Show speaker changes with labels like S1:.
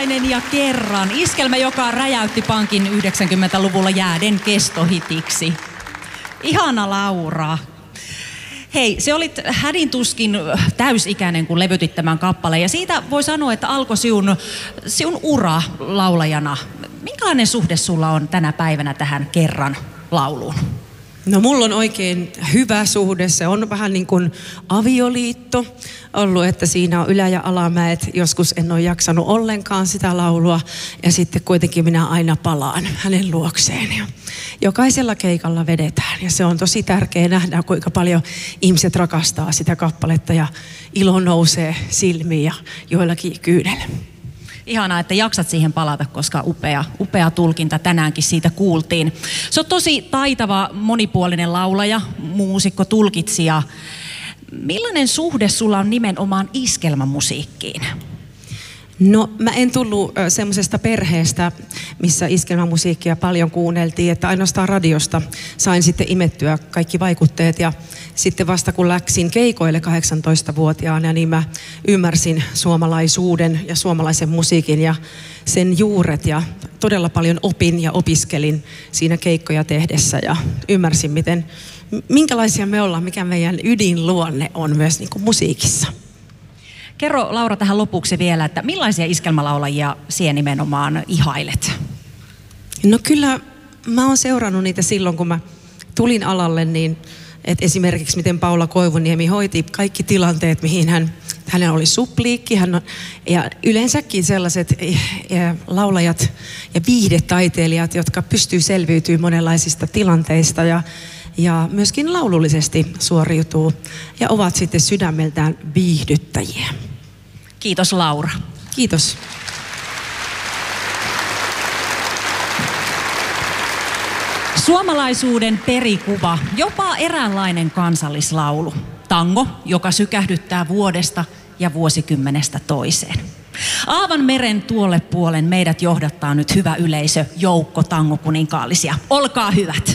S1: Eräänlainen ja kerran. Iskelmä, joka räjäytti pankin 90-luvulla jääden kestohitiksi. Ihana Laura. Hei, se olit hädintuskin täysikäinen, kun levytit tämän kappaleen. Ja siitä voi sanoa, että alkoi sinun ura laulajana. Minkälainen suhde sulla on tänä päivänä tähän kerran lauluun?
S2: No mulla on oikein hyvä suhde. Se on vähän niin kuin avioliitto ollut, että siinä on ylä- ja alamäet. Joskus en ole jaksanut ollenkaan sitä laulua ja sitten kuitenkin minä aina palaan hänen luokseen. Ja jokaisella keikalla vedetään ja se on tosi tärkeää nähdä, kuinka paljon ihmiset rakastaa sitä kappaletta ja ilo nousee silmiin ja joillakin kyynelle.
S1: Ihanaa, että jaksat siihen palata, koska upea tulkinta tänäänkin siitä kuultiin. Se on tosi taitava, monipuolinen laulaja, muusikko, tulkitsija. Millainen suhde sulla on nimenomaan iskelmämusiikkiin?
S2: No mä en tullut semmoisesta perheestä, missä iskelmämusiikkia paljon kuunneltiin, että ainoastaan radiosta sain sitten imettyä kaikki vaikutteet ja sitten vasta kun läksin keikoille 18-vuotiaana, niin mä ymmärsin suomalaisuuden ja suomalaisen musiikin ja sen juuret ja todella paljon opin ja opiskelin siinä keikkoja tehdessä ja ymmärsin, minkälaisia me ollaan, mikä meidän ydinluonne on myös niin kuin musiikissa.
S1: Kerro Laura tähän lopuksi vielä, että millaisia iskelmälaulajia sinä nimenomaan ihailet?
S2: No kyllä mä oon seurannut niitä silloin, kun mä tulin alalle, niin että esimerkiksi miten Paula Koivuniemi hoiti kaikki tilanteet, mihin hänellä oli supliikki, ja yleensäkin sellaiset laulajat ja viihdetaiteilijat, jotka pystyy selviytymään monenlaisista tilanteista ja myöskin laulullisesti suoriutuu ja ovat sitten sydämeltään viihdyttäjiä.
S1: Kiitos Laura.
S2: Kiitos.
S1: Suomalaisuuden perikuva, jopa eräänlainen kansallislaulu. Tango, joka sykähdyttää vuodesta ja vuosikymmenestä toiseen. Aavan meren tuolle puolen meidät johdattaa nyt hyvä yleisö, joukko tangokuninkaallisia. Olkaa hyvät.